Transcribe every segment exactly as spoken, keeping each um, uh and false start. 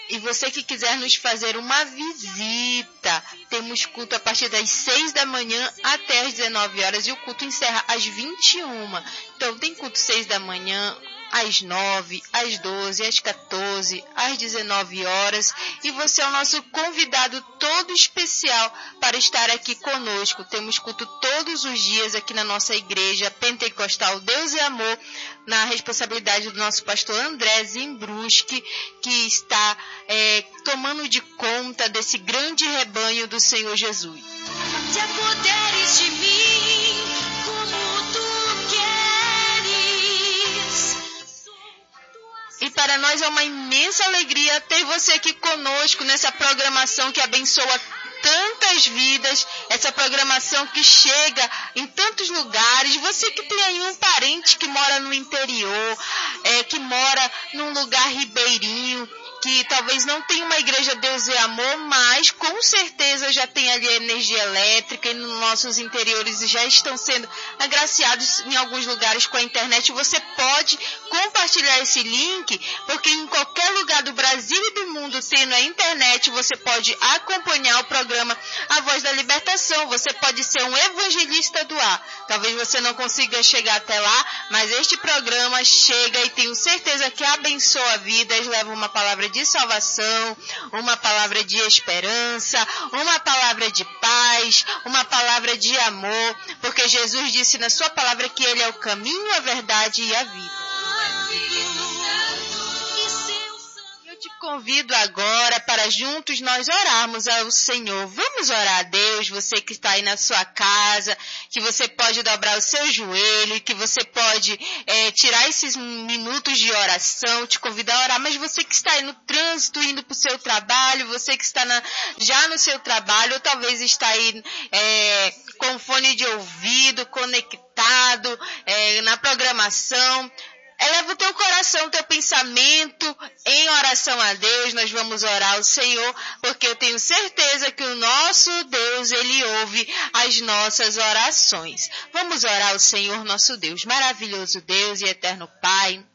E você que quiser nos fazer uma visita, temos culto a partir das seis da manhã até as dezenove horas e o culto encerra às vinte e uma. Então tem culto seis da manhã, às nove, às doze, às quatorze, às dezenove horas, e você é o nosso convidado todo especial para estar aqui conosco. Temos culto todos os dias aqui na nossa igreja pentecostal Deus e Amor, na responsabilidade do nosso pastor André Zimbruski, que está é, tomando de conta desse grande rebanho do Senhor Jesus. Te apoderes de mim como tu queres. E para nós é uma imensa alegria ter você aqui conosco nessa programação que abençoa tantas vidas, essa programação que chega em tantos lugares. Você que tem aí um parente que mora no interior, é, que mora num lugar ribeirinho, que talvez não tenha uma igreja Deus e Amor, mas com certeza já tem ali energia elétrica e nos nossos interiores já estão sendo agraciados em alguns lugares com a internet. Você pode compartilhar esse link, porque em qualquer lugar do Brasil e do mundo tendo a internet, você pode acompanhar o programa A Voz da Libertação. Você pode ser um evangelista do ar. Talvez você não consiga chegar até lá, mas este programa chega e tenho certeza que abençoa vidas, leva uma palavra de de salvação, uma palavra de esperança, uma palavra de paz, uma palavra de amor, porque Jesus disse na sua palavra que Ele é o caminho, a verdade e a vida. Eu te convido agora para juntos nós orarmos ao Senhor. Vamos orar a Deus, você que está aí na sua casa, que você pode dobrar o seu joelho, que você pode é, tirar esses minutos de oração, te convidar a orar, mas você que está aí no trânsito, indo para o seu trabalho, você que está na, já no seu trabalho, ou talvez está aí é, com fone de ouvido, conectado é, na programação, eleva o teu coração, o teu pensamento em oração a Deus. Nós vamos orar ao Senhor, porque eu tenho certeza que o nosso Deus, Ele ouve as nossas orações. Vamos orar ao Senhor, nosso Deus, maravilhoso Deus e eterno Pai.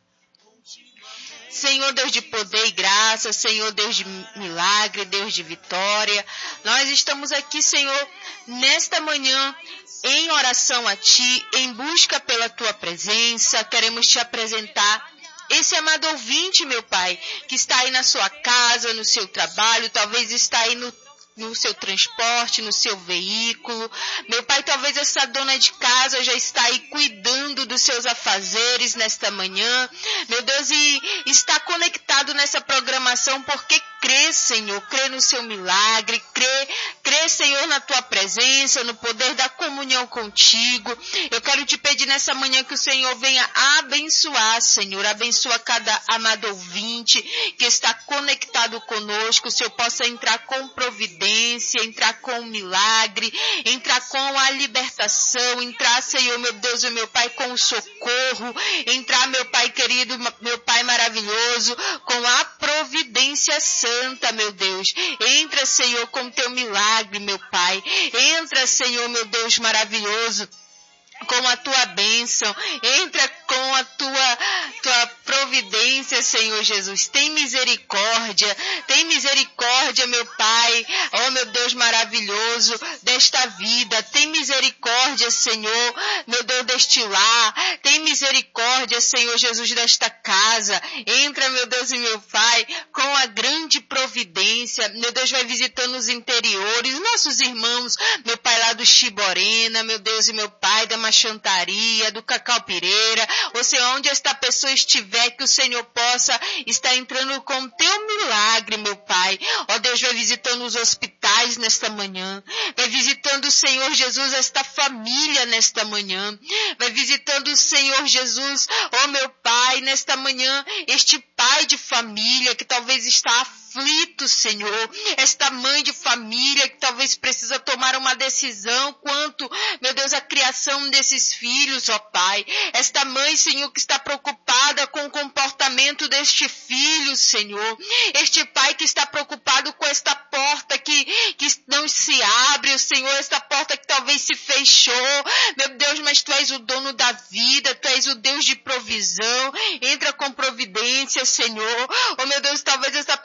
Senhor Deus de poder e graça, Senhor Deus de milagre, Deus de vitória, nós estamos aqui, Senhor, nesta manhã, em oração a Ti, em busca pela Tua presença. Queremos Te apresentar esse amado ouvinte, meu Pai, que está aí na sua casa, no seu trabalho, talvez está aí no no seu transporte, no seu veículo. Meu Pai, talvez essa dona de casa já está aí cuidando dos seus afazeres nesta manhã. Meu Deus, e está conectado nessa programação porque crê, Senhor, crê no seu milagre, crê, crê, Senhor, na tua presença, no poder da comunhão contigo. Eu quero te pedir nessa manhã que o Senhor venha abençoar, Senhor, abençoa cada amado ouvinte que está conectado conosco. O Senhor possa entrar com providência, entrar com o milagre, entrar com a libertação, entrar, Senhor, meu Deus e meu Pai, com o socorro, entrar, meu Pai querido, meu Pai maravilhoso, com a providência santa, meu Deus. Entra, Senhor, com teu milagre, meu Pai. Entra, Senhor, meu Deus maravilhoso, com a tua bênção, entra com a tua, tua providência, Senhor Jesus. Tem misericórdia, tem misericórdia, meu Pai, oh meu Deus maravilhoso, desta vida. Tem misericórdia, Senhor, meu Deus, deste lar. Tem misericórdia, Senhor Jesus, desta casa. Entra, meu Deus e meu Pai, com a grande providência. Meu Deus, vai visitando os interiores, nossos irmãos, meu Pai, lá do Chiborena, meu Deus e meu Pai, da Chantaria, do Cacau Pireira, ou seja, onde esta pessoa estiver, que o Senhor possa estar entrando com o teu milagre, meu Pai. Ó Deus, vai visitando os hospitais nesta manhã, vai visitando o Senhor Jesus, esta família nesta manhã, vai visitando o Senhor Jesus, ó meu Pai, nesta manhã, este pai de família que talvez está aflito, Senhor, esta mãe de família que talvez precisa tomar uma decisão quanto, meu Deus, a criação desses filhos, ó Pai. Esta mãe, Senhor, que está preocupada com o comportamento deste filho, Senhor. Este pai que está preocupado com esta porta que, que não se abre, Senhor, esta porta que talvez se fechou. Meu Deus, mas Tu és o dono da vida, Tu és o Deus de provisão. Entra com providência, Senhor. Oh, meu Deus, talvez esta pessoa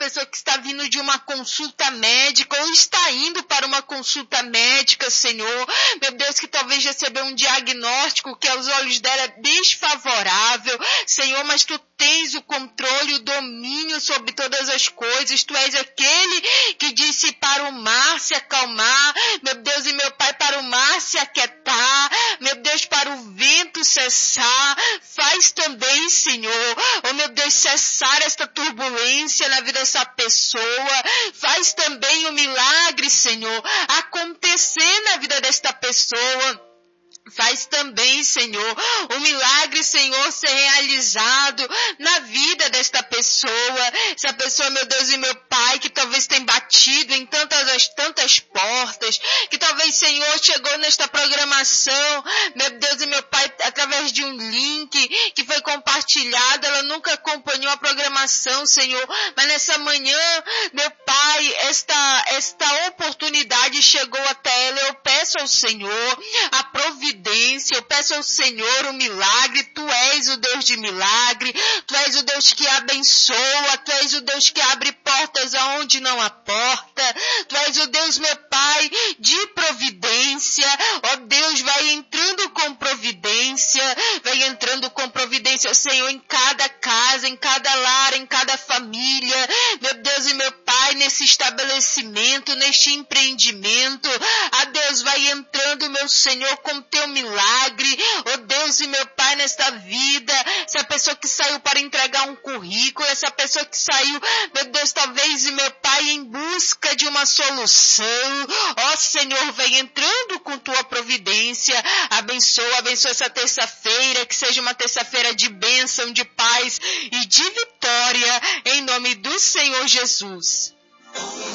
pessoa que está vindo de uma consulta médica ou está indo para uma consulta médica, Senhor. Meu Deus, que talvez recebeu um diagnóstico que aos olhos dela é desfavorável, Senhor, mas Tu tens o controle, o domínio sobre todas as coisas. Tu és aquele que disse para o mar se acalmar, meu Deus e meu Pai, para o mar se aquietar, meu Deus, para o vento cessar. Faz também, Senhor, oh meu Deus, cessar esta turbulência na vida dessa pessoa. Faz também o milagre, Senhor, acontecer na vida desta pessoa. Faz também, Senhor, o milagre, Senhor, ser realizado na vida desta pessoa. Essa pessoa, meu Deus e meu Pai, que talvez tenha batido em tantas, tantas portas, que talvez, Senhor, chegou nesta programação, meu Deus e meu Pai, através de um link que foi compartilhado, ela nunca acompanhou a programação, Senhor, mas nessa manhã, meu Pai, esta, esta oportunidade chegou até ela. Eu peço ao Senhor a providência. Eu peço ao Senhor o milagre. Tu és o Deus de milagre, Tu és o Deus que abençoa, Tu és o Deus que abre portas aonde não há porta, Tu és o Deus, meu Pai, de providência. Ó Deus, vai entrando com providência, vai entrando com providência, Senhor, em cada casa, em cada lar, em cada família, meu Deus e meu Pai, nesse estabelecimento, neste empreendimento. A Deus, vai entrando, meu Senhor, com Teu milagre, oh Deus e meu Pai, nesta vida, essa pessoa que saiu para entregar um currículo, essa pessoa que saiu, meu Deus, talvez, e meu Pai, em busca de uma solução, ó oh, Senhor, vem entrando com Tua providência. Abençoa, abençoa essa terça-feira, que seja uma terça-feira de bênção, de paz e de vitória, em nome do Senhor Jesus.